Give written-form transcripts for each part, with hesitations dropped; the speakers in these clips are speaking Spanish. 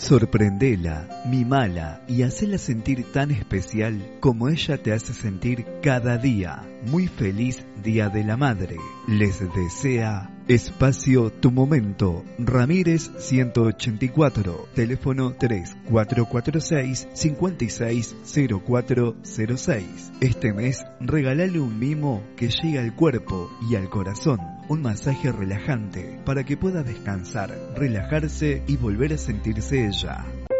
Sorprendela, mimala y hacela sentir tan especial como ella te hace sentir cada día. Muy feliz Día de la Madre. Les desea Espacio Tu Momento, Ramírez 184, teléfono 3446-560406. Este mes regalale un mimo que llegue al cuerpo y al corazón, un masaje relajante para que pueda descansar, relajarse y volver a sentirse ella.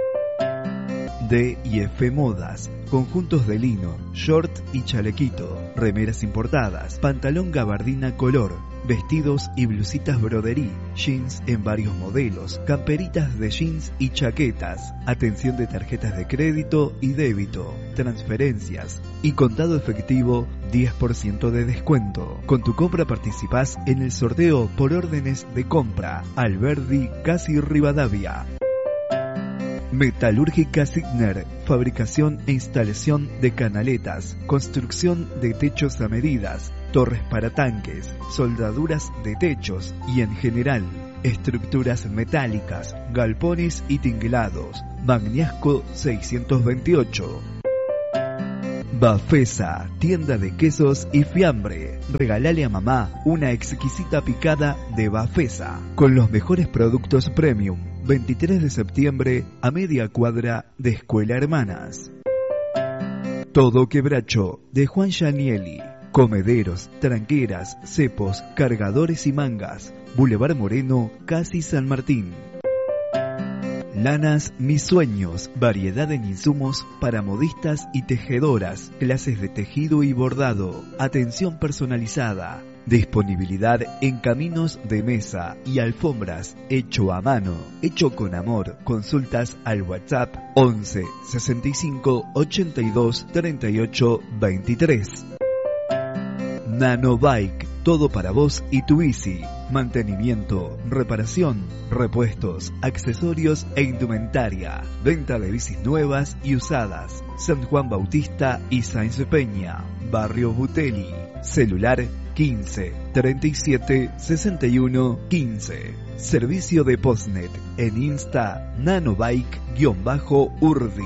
D&F Modas, conjuntos de lino, short y chalequito, remeras importadas, pantalón gabardina color, vestidos y blusitas broderí, jeans en varios modelos, camperitas de jeans y chaquetas, atención de tarjetas de crédito y débito, transferencias y contado efectivo 10% de descuento. Con tu compra participás en el sorteo por órdenes de compra. Alberdi Casi Rivadavia. Metalúrgica Signer, fabricación e instalación de canaletas, construcción de techos a medidas, torres para tanques, soldaduras de techos y en general, estructuras metálicas, galpones y tinglados. Bagnasco 628. Bafesa, tienda de quesos y fiambre. Regalale a mamá una exquisita picada de Bafesa con los mejores productos premium. 23 de septiembre a media cuadra de Escuela Hermanas. Todo Quebracho de Juan Gianielli. Comederos, tranqueras, cepos, cargadores y mangas. Boulevard Moreno, casi San Martín. Lanas Mis Sueños, variedad en insumos para modistas y tejedoras, clases de tejido y bordado, atención personalizada, disponibilidad en caminos de mesa y alfombras, hecho a mano, hecho con amor. Consultas al WhatsApp 11 65 82 38 23. Nanobike, todo para vos y tu bici. Mantenimiento, reparación, repuestos, accesorios e indumentaria. Venta de bicis nuevas y usadas. San Juan Bautista y Sáenz Peña. Barrio Butelli. Celular 15 37 61 15. Servicio de Postnet. En Insta nanobike_urdi.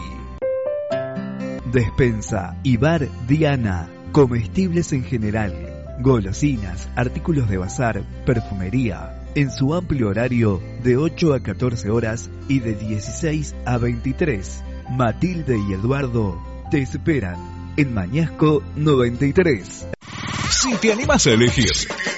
Despensa y bar Diana. Comestibles en general, golosinas, artículos de bazar, perfumería, en su amplio horario de 8 a 14 horas y de 16 a 23. Matilde y Eduardo te esperan en Mañasco 93. Si te animás a elegir,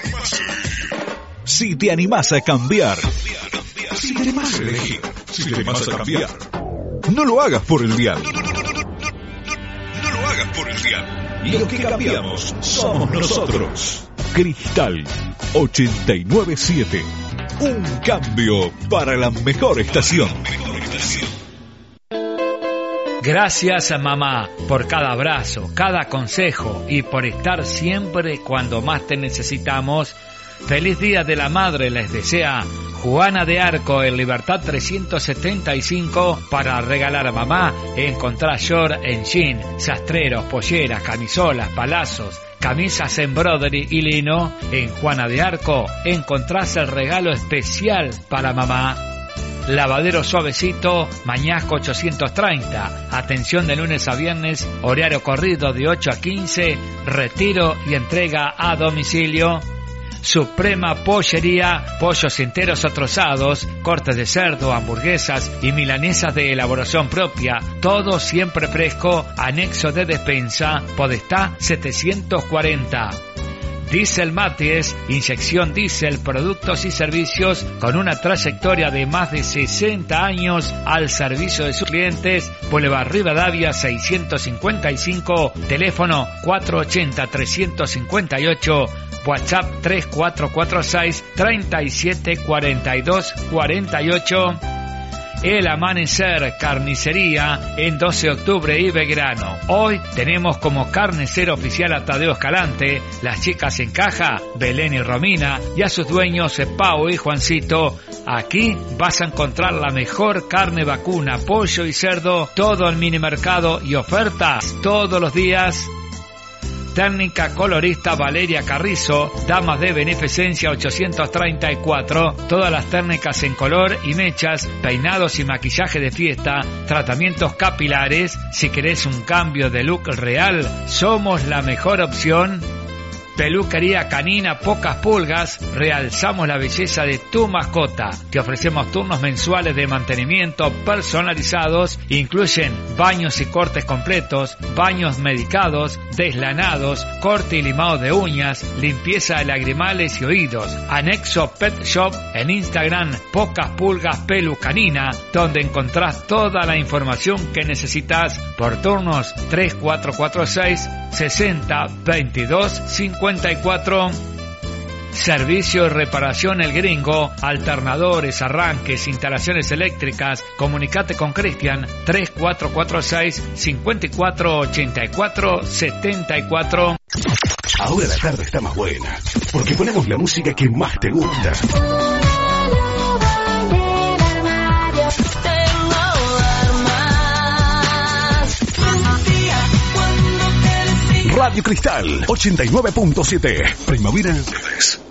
si te animás a cambiar, si te animás a elegir, si te animás a cambiar, no lo hagas por el dial. No lo hagas por el dial. Lo que cambiamos somos nosotros. Cristal 897. Un cambio para la mejor estación. Gracias a mamá por cada abrazo, cada consejo y por estar siempre cuando más te necesitamos. Feliz Día de la Madre les desea Juana de Arco en Libertad 375. Para regalar a mamá encontrá short en jean, sastreros, polleras, camisolas, palazos, camisas en brodery y lino. En Juana de Arco encontrás el regalo especial para mamá. Lavadero Suavecito, Mañasco 830. Atención de lunes a viernes, horario corrido de 8 a 15, retiro y entrega a domicilio. Suprema Pollería, pollos enteros o trozados, cortes de cerdo, hamburguesas y milanesas de elaboración propia, todo siempre fresco, anexo de despensa, Podestá 740. Diesel Maties, inyección diésel, productos y servicios con una trayectoria de más de 60 años al servicio de sus clientes. Boulevard Rivadavia 655, teléfono 480-358, WhatsApp 3446-374248. El Amanecer Carnicería en 12 de octubre y Belgrano. Hoy tenemos como carnicero oficial a Tadeo Escalante, las chicas en caja, Belén y Romina, y a sus dueños Pau y Juancito. Aquí vas a encontrar la mejor carne vacuna, pollo y cerdo, todo el mini mercado y ofertas todos los días. Técnica colorista Valeria Carrizo, Damas de Beneficencia 834, todas las técnicas en color y mechas, peinados y maquillaje de fiesta, tratamientos capilares. Si querés un cambio de look real, somos la mejor opción. Peluquería canina Pocas Pulgas, realzamos la belleza de tu mascota. Te ofrecemos turnos mensuales de mantenimiento personalizados, incluyen baños y cortes completos, baños medicados, deslanados, corte y limado de uñas, limpieza de lagrimales y oídos. Anexo Pet Shop en Instagram, Pocas Pulgas Pelu Canina, donde encontrás toda la información que necesitas por turnos 3446 60 22 54. Servicio de reparación El Gringo, alternadores, arranques, instalaciones eléctricas. Comunicate con Cristian 3446 54 84 74. Ahora la tarde está más buena, porque ponemos la música que más te gusta. Radio Cristal 89.7. Primavera.